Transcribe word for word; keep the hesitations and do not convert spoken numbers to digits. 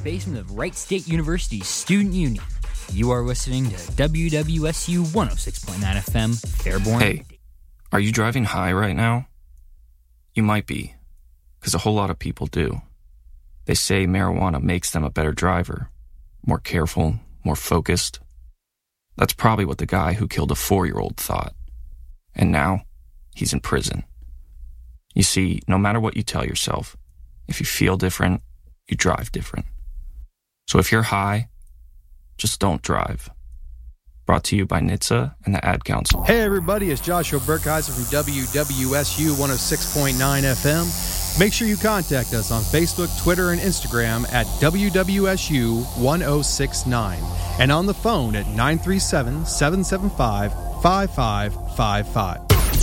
basement of Wright State University's Student Union. You are listening to W W S U one oh six point nine F M, Fairborn. Hey, are you driving high right now? You might be, because a whole lot of people do. They say marijuana makes them a better driver, more careful, more focused. That's probably what the guy who killed a four-year-old thought. And now, he's in prison. You see, no matter what you tell yourself, if you feel different, you drive different. So if you're high, just don't drive. Brought to you by N H T S A and the Ad Council. Hey everybody, it's Joshua Burkheiser from W W S U one oh six point nine F M. Make sure you contact us on Facebook, Twitter, and Instagram at W W S U one oh six nine and on the phone at nine three seven, seven seven five, five five five five.